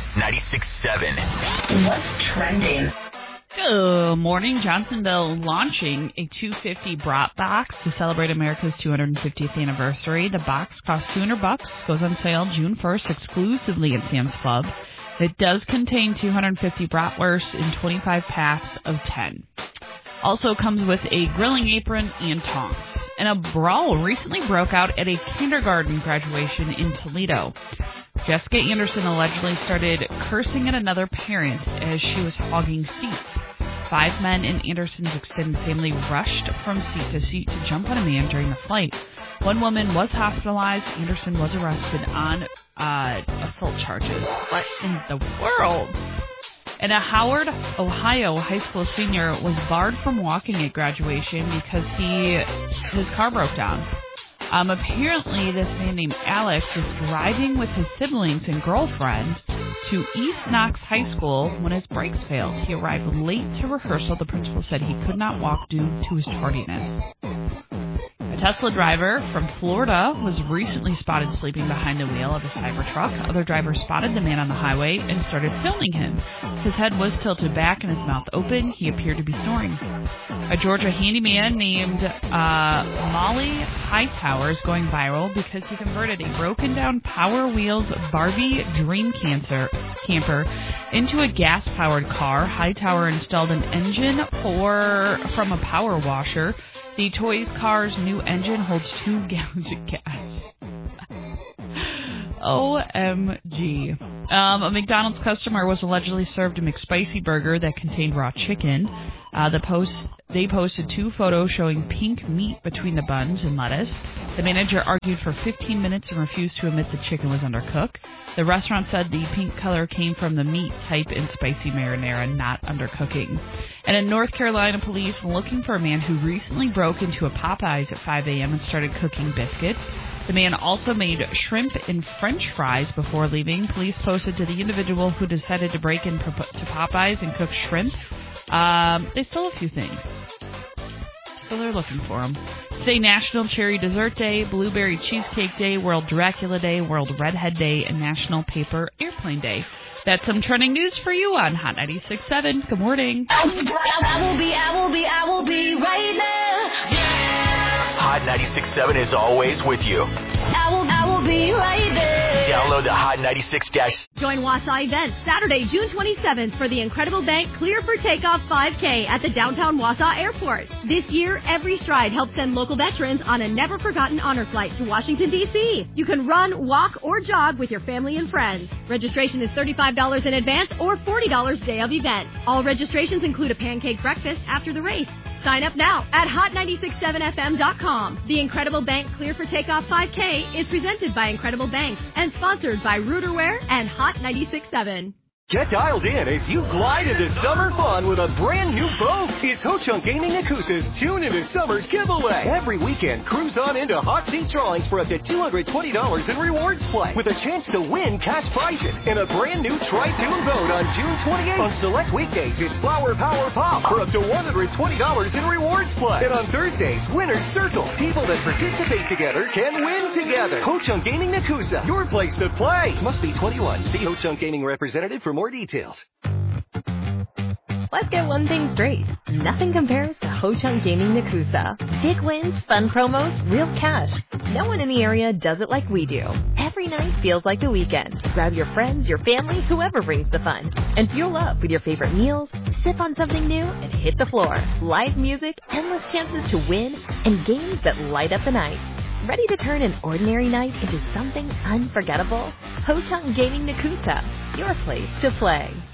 Hot 96.7. What's trending? Good morning. Johnsonville launching a 250 brat box to celebrate America's 250th anniversary. The box costs $200, goes on sale June 1st exclusively at Sam's Club. It does contain 250 bratwursts in 25 packs of 10. Also comes with a grilling apron and tongs. And a brawl recently broke out at a kindergarten graduation in Toledo. Jessica Anderson allegedly started cursing at another parent as she was hogging seats. 5 men in Anderson's extended family rushed from seat to seat to jump on a man during the fight. 1 woman was hospitalized. Anderson was arrested on assault charges. What in the world? And a Howard, Ohio high school senior was barred from walking at graduation because his car broke down. Apparently, this man named Alex was driving with his siblings and girlfriend to East Knox High School when his brakes failed. He arrived late to rehearsal. The principal said he could not walk due to his tardiness. A Tesla driver from Florida was recently spotted sleeping behind the wheel of a Cybertruck. Other drivers spotted the man on the highway and started filming him. His head was tilted back and his mouth open. He appeared to be snoring. A Georgia handyman named Molly Hightower is going viral because he converted a broken-down Power Wheels Barbie Dream Camper into a gas-powered car. Hightower installed an engine from a power washer. The Toys car's new engine holds 2 gallons of gas. OMG. A McDonald's customer was allegedly served a McSpicy burger that contained raw chicken. They posted 2 photos showing pink meat between the buns and lettuce. The manager argued for 15 minutes and refused to admit the chicken was undercooked. The restaurant said the pink color came from the meat type in spicy marinara, not undercooking. And in North Carolina, police were looking for a man who recently broke into a Popeyes at 5 a.m. and started cooking biscuits. The man also made shrimp and French fries before leaving. Police posted to the individual who decided to break into Popeyes and cook shrimp. They stole a few things, so they're looking for them. Today, National Cherry Dessert Day, Blueberry Cheesecake Day, World Dracula Day, World Redhead Day, and National Paper Airplane Day. That's some trending news for you on Hot 96.7. Good morning. I will be right there. Yeah. Hot 96.7 is always with you. I will be right there. Download the Hot 96- Join Wausau Events Saturday, June 27th for the Incredible Bank Clear for Takeoff 5K at the downtown Wausau Airport. This year, Every Stride helps send local veterans on a never-forgotten honor flight to Washington, D.C. You can run, walk, or jog with your family and friends. Registration is $35 in advance or $40 day of event. All registrations include a pancake breakfast after the race. Sign up now at hot967fm.com. The Incredible Bank Clear for Takeoff 5K is presented by Incredible Bank and sponsored by Rooterware and Hot 96.7. Get dialed in as you glide into summer fun with a brand new boat. It's Ho Chunk Gaming Nakusa's Tune Into Summer giveaway. Every weekend, cruise on into hot seat drawings for up to $220 in rewards play with a chance to win cash prizes and a brand new Tri-Tune boat on June 28th. On select weekdays, it's Flower Power Pop for up to $120 in rewards play. And on Thursdays, Winner's Circle. People that participate together can win together. Ho Chunk Gaming Nakusa, your place to play. Must be 21. See Ho Chunk Gaming representative for more details. Let's get one thing straight. Nothing compares to Ho Chunk Gaming Nakusa. Big wins, fun promos, real cash. No one in the area does it like we do. Every night feels like the weekend. Grab your friends, your family, whoever brings the fun. And fuel up with your favorite meals, sip on something new, and hit the floor. Live music, endless chances to win, and games that light up the night. Ready to turn an ordinary night into something unforgettable? Ho Chunk Gaming Nakusa, your place to play.